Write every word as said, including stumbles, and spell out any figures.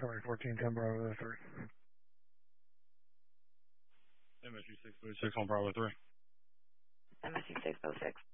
Sorry, fourteen ten Bravo three. M S U six oh six on Bravo three. M S U six oh six.